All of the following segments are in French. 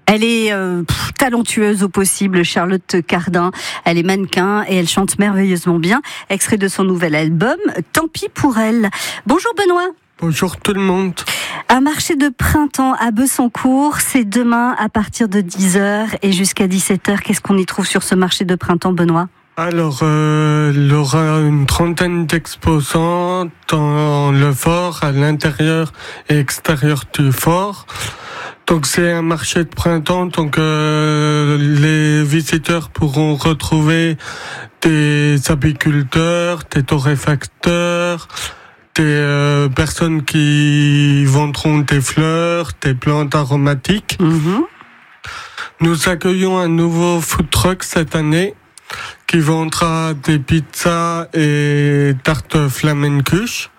Elle est talentueuse au possible, Charlotte Cardin. Elle est mannequin et elle chante merveilleusement bien. Extrait de son nouvel album, Tant pis pour elle. Bonjour Benoît. Bonjour tout le monde. Un marché de printemps à Bessancourt, c'est demain à partir de 10h et jusqu'à 17h. Qu'est-ce qu'on y trouve sur ce marché de printemps, Benoît ? Alors, il y aura une trentaine d'exposants dans le fort, à l'intérieur et extérieur du fort. Donc c'est un marché de printemps, donc les visiteurs pourront retrouver des apiculteurs, des torréfacteurs, des personnes qui vendront des fleurs, des plantes aromatiques. Mmh. Nous accueillons un nouveau food truck cette année qui vendra des pizzas et tartes flamencuche.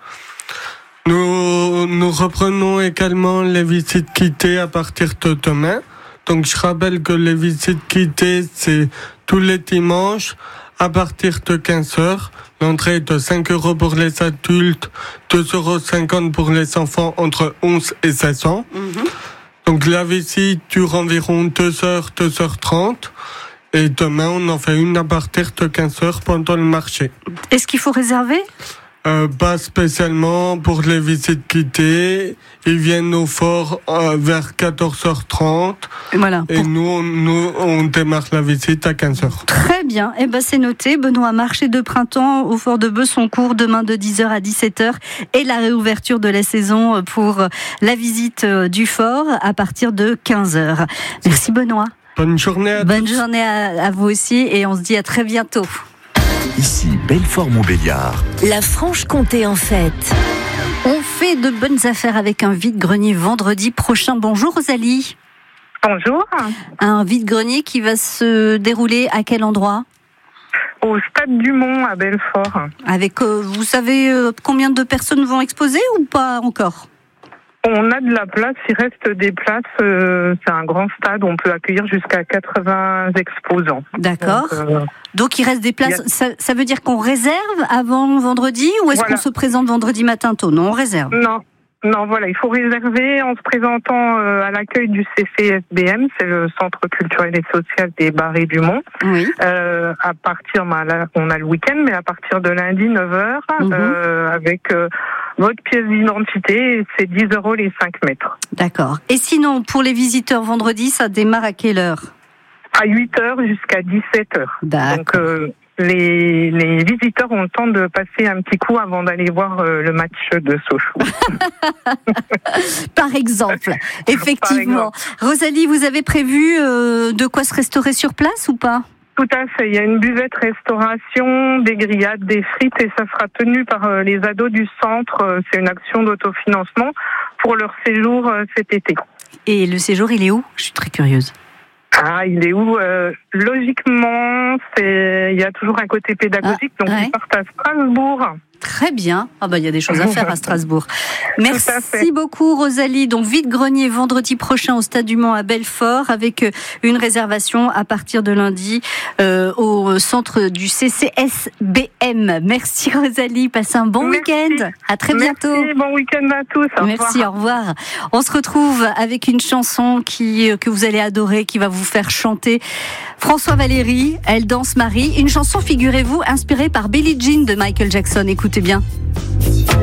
Nous reprenons également les visites guidées à partir de demain. Donc je rappelle que les visites guidées, c'est tous les dimanches à partir de 15h. L'entrée est de 5 € pour les adultes, 2,50 € pour les enfants entre 11 et 16 ans. Mmh. Donc la visite dure environ 2h, 2h30. Et demain, on en fait une à partir de 15h pendant le marché. Est-ce qu'il faut réserver ? Pas spécialement pour les visites guidées. Ils viennent au fort vers 14h30. Voilà. Et nous, on démarre la visite à 15h. Très bien. Eh ben, c'est noté. Benoît, marché de printemps au fort de Bessancourt, demain de 10h à 17h. Et la réouverture de la saison pour la visite du fort à partir de 15h. Merci Benoît. Bonne journée à tous. Bonne journée à vous aussi et on se dit à très bientôt. Ici, Belfort-Montbéliard. La Franche-Comté en fête. On fait de bonnes affaires avec un vide-grenier vendredi prochain. Bonjour Rosalie. Bonjour. Un vide-grenier qui va se dérouler à quel endroit ? Au Stade du Mont à Belfort. Avec, vous savez combien de personnes vont exposer ou pas encore ? On a de la place, il reste des places, c'est un grand stade, on peut accueillir jusqu'à 80 exposants. D'accord. Donc il reste des places, ça veut dire qu'on réserve avant vendredi ou est-ce qu'on se présente vendredi matin tôt ? Non, on réserve. Non, voilà, il faut réserver en se présentant à l'accueil du CCSBM, c'est le Centre culturel et social des Barrés du Mont. Oui. À partir, là, on a le week-end, mais à partir de lundi 9h, avec votre pièce d'identité, c'est 10 € les 5 mètres. D'accord. Et sinon, pour les visiteurs vendredi, ça démarre à quelle heure ? À 8h jusqu'à 17h. D'accord. Donc, les visiteurs ont le temps de passer un petit coup avant d'aller voir le match de Sochaux. Par exemple, effectivement. Rosalie, vous avez prévu de quoi se restaurer sur place ou pas ? Tout à fait. Il y a une buvette restauration, des grillades, des frites et ça sera tenu par les ados du centre. C'est une action d'autofinancement pour leur séjour cet été. Et le séjour, il est où ? Je suis très curieuse. Ah, il est où ? Logiquement, il y a toujours un côté pédagogique, donc ils partent à Strasbourg. Très bien. Ah bah il y a des choses à faire à Strasbourg. Merci beaucoup Rosalie. Donc vide-grenier vendredi prochain au Stade du Mont à Belfort avec une réservation à partir de lundi au centre du CCSBM. Merci Rosalie. Passez un bon week-end. À très bientôt. Merci, bon week-end à tous. Merci, au revoir. On se retrouve avec une chanson que vous allez adorer, qui va vous faire chanter. François Valéry, Elle danse Marie. Une chanson, figurez-vous, inspirée par Billie Jean de Michael Jackson. Écoutez bien.